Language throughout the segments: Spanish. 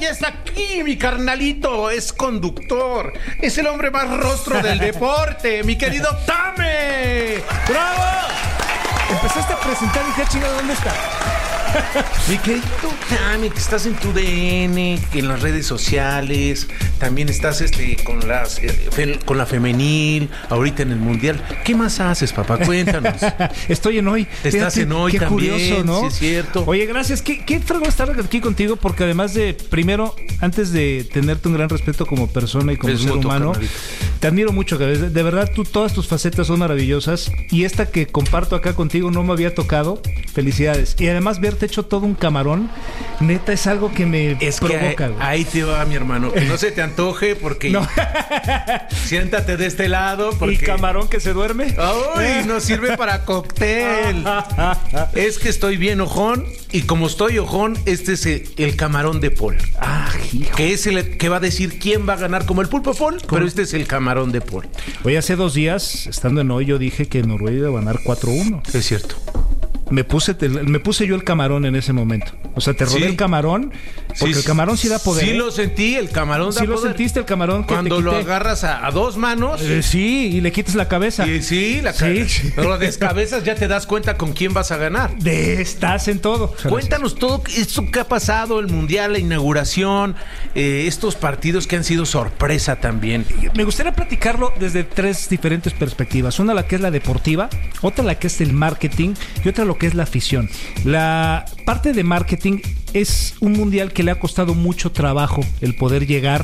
ya está aquí, mi carnalito. Es conductor. Es el hombre más rostro del deporte, mi querido Tame. ¡Bravo! Empezaste a presentar y dije, chingada, ¿dónde está? Mi querido Tame, que estás en tu DN, en las redes sociales, también estás con la femenil, ahorita en el mundial. ¿Qué más haces, papá? Cuéntanos. Estoy en Hoy. Estás en Hoy qué también, curioso, ¿no? Sí, es cierto. Oye, gracias. Qué fregón estar aquí contigo, porque además de, primero, antes de tenerte un gran respeto como persona y como ser humano, te admiro mucho, de verdad, todas tus facetas son maravillosas, y esta que comparto acá contigo no me había tocado. Felicidades. Y además verte hecho todo un camarón, neta, es algo que me provoca. Que ahí te va, mi hermano. Que no se te antoje, porque no. Siéntate de este lado. Porque... ¿Y camarón que se duerme? ¡Ay! No sirve para cóctel. Es que estoy bien ojón, y como estoy ojón, este es el camarón de Paul. Hijo. Que es el que va a decir quién va a ganar, como el pulpo Paul, pero este es el camarón de Paul. Oye, hace 2 días, estando en Hoy, yo dije que Noruega iba a ganar 4-1. Es cierto. Me puse yo el camarón en ese momento. O sea, te robé el camarón, porque el camarón sí da poder. Sí, lo sentí, el camarón da poder. Sí, lo sentiste, el camarón que cuando lo agarras a 2 manos. Sí, y le quitas la cabeza. Sí, la cabeza. Pero lo descabezas, ya te das cuenta con quién vas a ganar. Estás en todo. Cuéntanos todo esto que ha pasado, el mundial, la inauguración, estos partidos que han sido sorpresa también. Me gustaría platicarlo desde 3 diferentes perspectivas. Una, la que es la deportiva, otra la que es el marketing, y otra lo que es la afición. La parte de marketing es un mundial que le ha costado mucho trabajo el poder llegar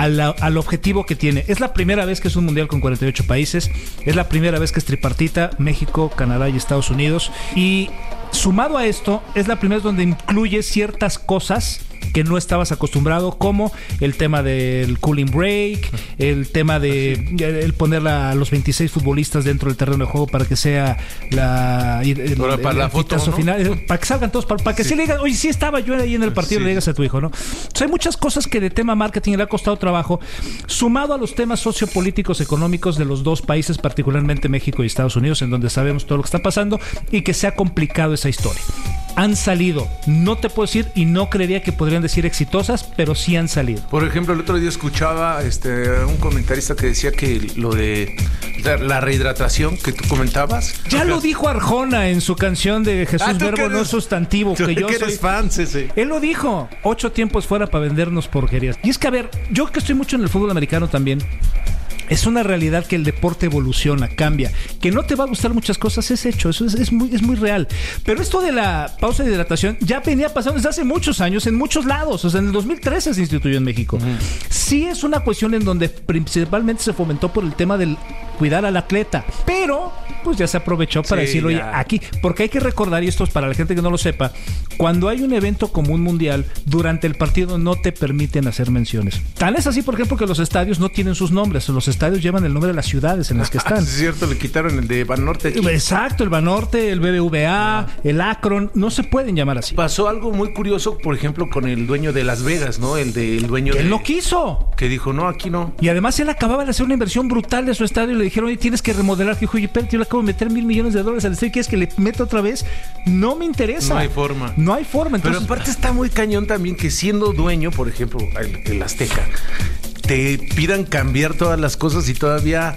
al objetivo que tiene. Es la primera vez que es un mundial con 48 países, es la primera vez que es tripartita, México, Canadá y Estados Unidos, y sumado a esto, es la primera vez donde incluye ciertas cosas que no estabas acostumbrado, como el tema del cooling break, el tema de el poner a los 26 futbolistas dentro del terreno de juego para que sea la foto, ¿no? final, para que salgan todos, para que sí le digan, oye, sí estaba yo ahí en el partido, le digas a tu hijo, ¿no? Entonces hay muchas cosas que de tema marketing le ha costado trabajo, sumado a los temas sociopolíticos, económicos de los 2 países, particularmente México y Estados Unidos, en donde sabemos todo lo que está pasando, y que se ha complicado esa historia. Han salido, no te puedo decir, y no creería que podrían decir exitosas, pero sí han salido. Por ejemplo, el otro día escuchaba un comentarista que decía que lo de la rehidratación que tú comentabas. Ya lo dijo Arjona en su canción de Jesús Verbo no sustantivo, que yo soy fan, sí. Él lo dijo, 8 tiempos fuera para vendernos porquerías. Y es que, a ver, yo que estoy mucho en el fútbol americano también, es una realidad que el deporte evoluciona, cambia. Que no te va a gustar muchas cosas, es hecho, eso es muy real. Pero esto de la pausa de hidratación ya venía pasando desde hace muchos años en muchos lados. O sea, en el 2013 se instituyó en México. Sí es una cuestión en donde principalmente se fomentó por el tema del cuidar al atleta. Pero, pues ya se aprovechó para decirlo, oye, aquí. Porque hay que recordar, y esto es para la gente que no lo sepa, cuando hay un evento como un mundial, durante el partido no te permiten hacer menciones. Tal es así, por ejemplo, que los estadios no tienen sus nombres. Los estadios llevan el nombre de las ciudades en las que están. Es cierto, le quitaron el de Banorte aquí. Exacto, el Banorte, el BBVA, el Akron, no se pueden llamar así. Pasó algo muy curioso, por ejemplo, con el dueño de Las Vegas, ¿no? El dueño Él no quiso. Que dijo, no, aquí no. Y además él acababa de hacer una inversión brutal de su estadio y le dijeron, oye, tienes que remodelar. Dijo, oye, pero yo le acabo de meter $1,000 millones al estadio, ¿quieres que le meta otra vez? No me interesa. No hay forma. No hay forma. Entonces, pero aparte está muy cañón también que siendo dueño, por ejemplo, el Azteca, te pidan cambiar todas las cosas y todavía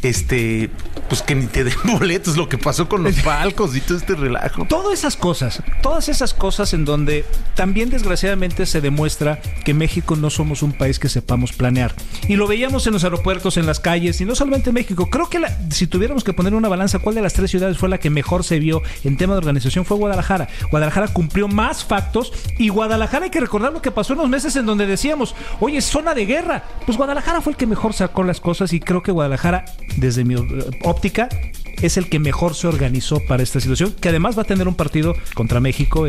pues que ni te den boletos, lo que pasó con los palcos y todo este relajo. Todas esas cosas en donde también desgraciadamente se demuestra que México no somos un país que sepamos planear. Y lo veíamos en los aeropuertos, en las calles, y no solamente en México. Creo que si tuviéramos que poner una balanza, ¿cuál de las 3 ciudades fue la que mejor se vio en tema de organización? Fue Guadalajara. Guadalajara cumplió más factos, y Guadalajara, hay que recordar lo que pasó en los meses en donde decíamos, oye, es zona de guerra. Pues Guadalajara fue el que mejor sacó las cosas, y creo que Guadalajara, desde mi óptica, es el que mejor se organizó para esta situación, que además va a tener un partido contra México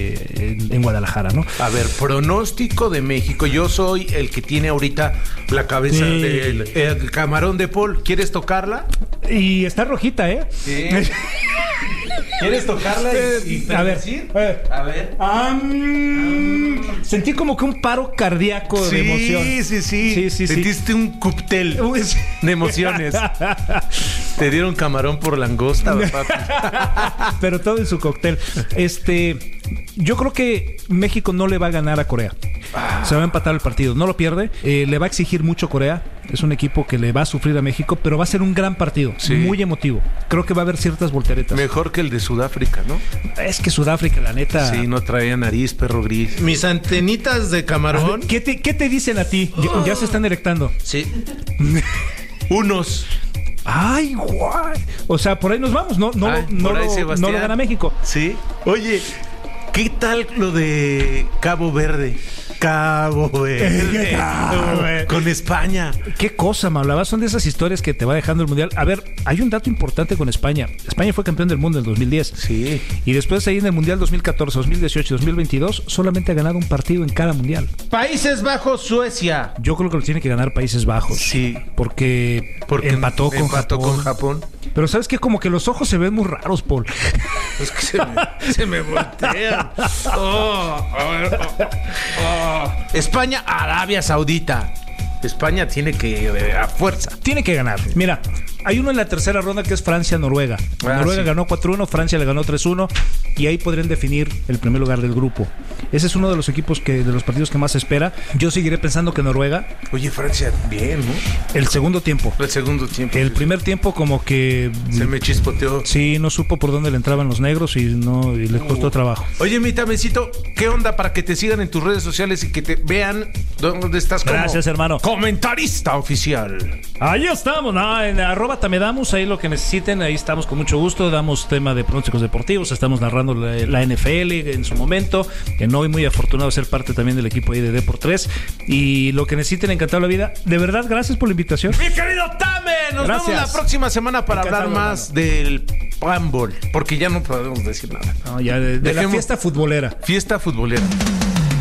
en Guadalajara, ¿no? A ver, pronóstico de México. Yo soy el que tiene ahorita la cabeza del camarón de Paul. ¿Quieres tocarla? Y está rojita, ¿eh? Sí. ¿Quieres tocarla a ver. Sentí como que un paro cardíaco de emoción. Sí. Sentiste un cóctel de emociones. Te dieron camarón por langosta, papi. Pero todo en su cóctel. Yo creo que México no le va a ganar a Corea. Se va a empatar el partido. No lo pierde. Le va a exigir mucho Corea. Es un equipo que le va a sufrir a México, pero va a ser un gran partido. Sí. Muy emotivo. Creo que va a haber ciertas volteretas. Mejor que el de Sudáfrica, ¿no? Es que Sudáfrica, la neta... Sí, no traía nariz, perro gris. Mis antenitas de camarón... ¿Qué te dicen a ti? Ya se están erectando. Sí. Unos... Ay, guay. O sea, por ahí nos vamos. No lo gana México. Sí. Oye, ¿qué tal lo de Cabo Verde? Con España. Qué cosa, me hablabas. Son de esas historias que te va dejando el Mundial. A ver, hay un dato importante con España. España fue campeón del mundo en 2010. Sí. Y después ahí en el Mundial 2014, 2018, 2022, solamente ha ganado un partido en cada Mundial. Países Bajos, Suecia. Yo creo que lo tiene que ganar Países Bajos. Sí. Porque empató con Japón. Pero ¿sabes qué? Como que los ojos se ven muy raros, Paul. Es que se me voltean. España, Arabia Saudita. España tiene que, a fuerza. Tiene que ganar. Mira, hay uno en la tercera ronda que es Francia-Noruega. Noruega sí. Ganó 4-1, Francia le ganó 3-1 y ahí podrían definir el primer lugar del grupo. Ese es uno de los equipos de los partidos que más se espera. Yo seguiré pensando que Noruega. Oye, Francia, bien, ¿no? El segundo tiempo. El primer tiempo como que... Se me chispoteó. Sí, no supo por dónde le entraban los negros y le costó trabajo. Oye, mi Tamecito, ¿qué onda para que te sigan en tus redes sociales y que te vean dónde estás como... Gracias, hermano. Comentarista oficial. Ahí estamos, en @Tamedamus, ahí lo que necesiten, ahí estamos con mucho gusto, damos tema de pronósticos deportivos, estamos narrando la NFL en su momento, hoy muy afortunado de ser parte también del equipo ahí de D-3 y lo que necesiten, encantado la vida. De verdad, gracias por la invitación. Mi querido Tame, nos vemos la próxima semana para hablar más del handball, porque ya no podemos decir nada. No, ya de la fiesta futbolera. Fiesta futbolera.